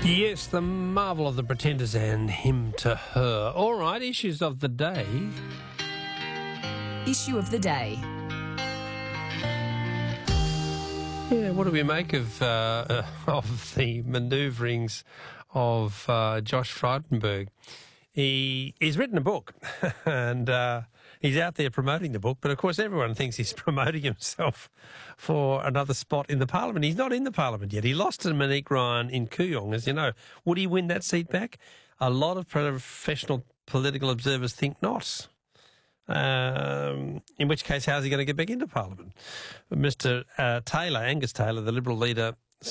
Yes, the marvel of the Pretenders and Hymn to Her. All right, issues of the day. Issue of the day. Yeah, what do we make of the manoeuvrings of Josh Frydenberg? He's written a book and he's out there promoting the book, but of course everyone thinks he's promoting himself for another spot in the parliament. He's not in the parliament yet. He lost to Monique Ryan in Kooyong, as you know. Would he win that seat back? A lot of professional political observers think not. In which case, how's he going to get back into Parliament? Mr. Taylor, Angus Taylor, the Liberal leader,